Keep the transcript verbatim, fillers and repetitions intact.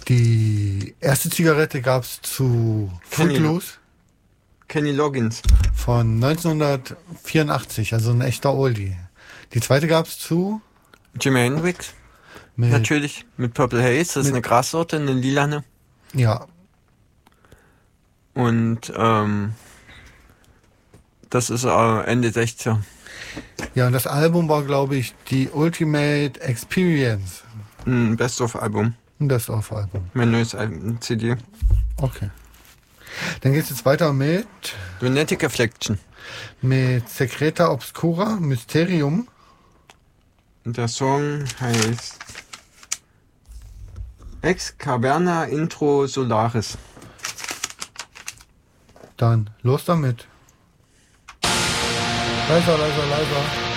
Die erste Zigarette gab es zu Kenny- Footloose Kenny Loggins. von neunzehnhundertvierundachtzig, also ein echter Oldie. Die zweite gab es zu Jimi Hendrix. mit, Natürlich. Mit Purple Haze. Das ist mit- eine Grassorte, eine lilane. ja, Und ähm, das ist äh, Ende sechziger. ja, und das Album war, glaube ich, die Ultimate Experience. Ein Best-of-Album. Und das Auf-Album. Mein neues Album, C D. Okay. Dann geht es jetzt weiter mit, Lunatic Affliction. mit Secreta Obscura, Mysterium. Und der Song heißt Ex Caverna Intro Solaris. Dann los damit. Leiser, leiser, leiser.